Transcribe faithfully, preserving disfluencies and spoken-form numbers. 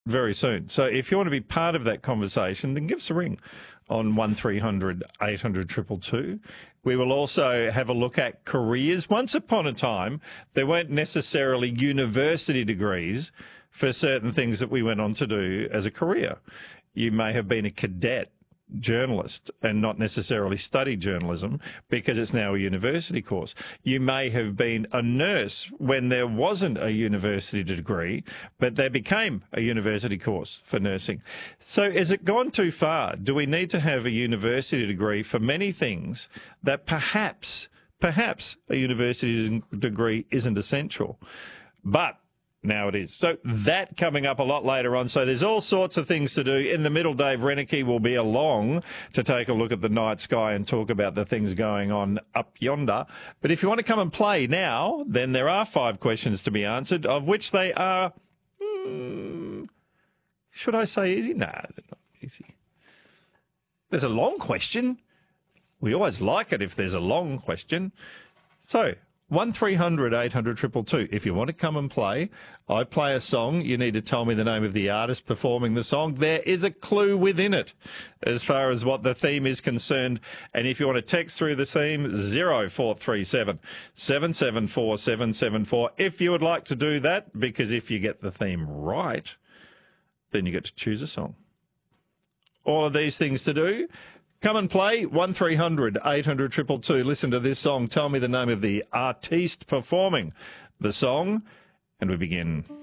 very soon. So if you want to be part of that conversation, then give us a ring on one three hundred eight hundred two two two. We will also have a look at careers. Once upon a time, there weren't necessarily university degrees for certain things that we went on to do as a career. You may have been a cadet journalist and not necessarily studied journalism because it's now a university course. You may have been a nurse when there wasn't a university degree, but there became a university course for nursing. So has it gone too far? Do we need to have a university degree for many things that perhaps, perhaps a university degree isn't essential? But now it is. So that coming up a lot later on. So there's all sorts of things to do. In the middle, Dave Reneke will be along to take a look at the night sky and talk about the things going on up yonder. But if you want to come and play now, then there are five questions to be answered, of which they are, hmm, should I say easy? Nah, they're not easy. There's a long question. We always like it if there's a long question. So one three hundred eight hundred two two two. If you want to come and play, I play a song. You need to tell me the name of the artist performing the song. There is a clue within it as far as what the theme is concerned. And if you want to text through the theme, zero four three seven seven seven four seven seven four. If you would like to do that, because if you get the theme right, then you get to choose a song. All of these things to do. Come and play, one three hundred eight hundred two two two. Listen to this song. Tell me the name of the artiste performing the song, and we begin.